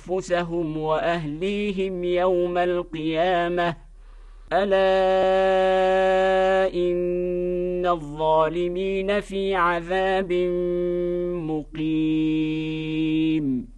أنفسهم وأهليهم يوم القيامة ألا إن الظالمين في عذاب مقيم.